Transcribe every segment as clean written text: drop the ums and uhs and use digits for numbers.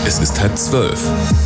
Es ist 11:30.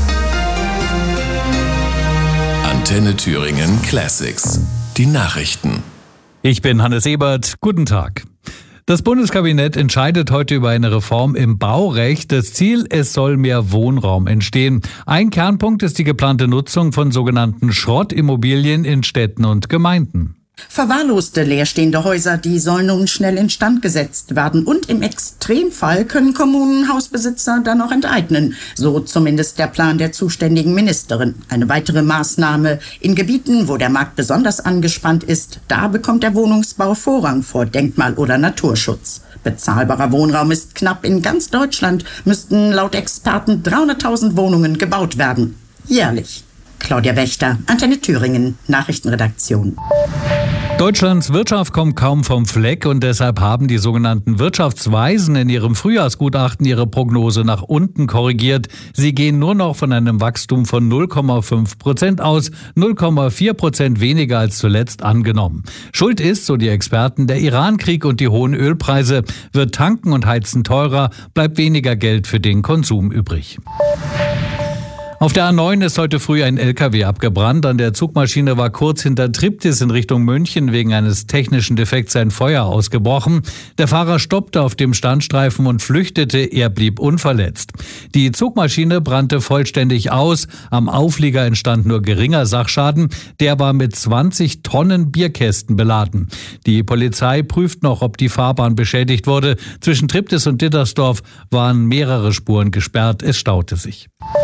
Antenne Thüringen Classics. Die Nachrichten. Ich bin Hannes Ebert. Guten Tag. Das Bundeskabinett entscheidet heute über eine Reform im Baurecht. Das Ziel, es soll mehr Wohnraum entstehen. Ein Kernpunkt ist die geplante Nutzung von sogenannten Schrottimmobilien in Städten und Gemeinden. Verwahrloste, leerstehende Häuser, die sollen nun schnell instand gesetzt werden. Und im Extremfall können Kommunen Hausbesitzer dann noch enteignen. So zumindest der Plan der zuständigen Ministerin. Eine weitere Maßnahme: in Gebieten, wo der Markt besonders angespannt ist, da bekommt der Wohnungsbau Vorrang vor Denkmal- oder Naturschutz. Bezahlbarer Wohnraum ist knapp. In ganz Deutschland müssten laut Experten 300.000 Wohnungen gebaut werden. Jährlich. Claudia Wächter, Antenne Thüringen, Nachrichtenredaktion. Deutschlands Wirtschaft kommt kaum vom Fleck und deshalb haben die sogenannten Wirtschaftsweisen in ihrem Frühjahrsgutachten ihre Prognose nach unten korrigiert. Sie gehen nur noch von einem Wachstum von 0,5% aus, 0,4% weniger als zuletzt angenommen. Schuld ist, so die Experten, der Irankrieg und die hohen Ölpreise. Wird Tanken und Heizen teurer, bleibt weniger Geld für den Konsum übrig. Auf der A9 ist heute früh ein LKW abgebrannt. An der Zugmaschine war kurz hinter Triptis in Richtung München wegen eines technischen Defekts ein Feuer ausgebrochen. Der Fahrer stoppte auf dem Standstreifen und flüchtete. Er blieb unverletzt. Die Zugmaschine brannte vollständig aus. Am Auflieger entstand nur geringer Sachschaden. Der war mit 20 Tonnen Bierkästen beladen. Die Polizei prüft noch, ob die Fahrbahn beschädigt wurde. Zwischen Triptis und Dittersdorf waren mehrere Spuren gesperrt. Es staute sich.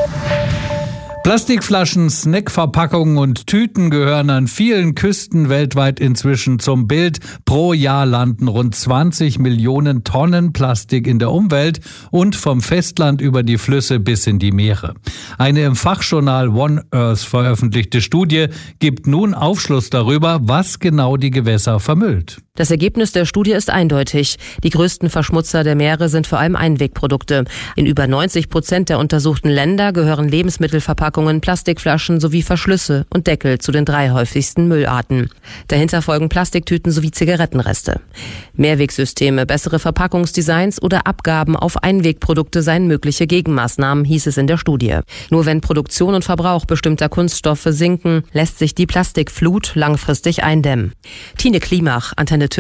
Plastikflaschen, Snackverpackungen und Tüten gehören an vielen Küsten weltweit inzwischen zum Bild. Pro Jahr landen rund 20 Millionen Tonnen Plastik in der Umwelt und vom Festland über die Flüsse bis in die Meere. Eine im Fachjournal One Earth veröffentlichte Studie gibt nun Aufschluss darüber, was genau die Gewässer vermüllt. Das Ergebnis der Studie ist eindeutig. Die größten Verschmutzer der Meere sind vor allem Einwegprodukte. In über 90% der untersuchten Länder gehören Lebensmittelverpackungen, Plastikflaschen sowie Verschlüsse und Deckel zu den 3 häufigsten Müllarten. Dahinter folgen Plastiktüten sowie Zigarettenreste. Mehrwegsysteme, bessere Verpackungsdesigns oder Abgaben auf Einwegprodukte seien mögliche Gegenmaßnahmen, hieß es in der Studie. Nur wenn Produktion und Verbrauch bestimmter Kunststoffe sinken, lässt sich die Plastikflut langfristig eindämmen. Tine Klimach, Antenne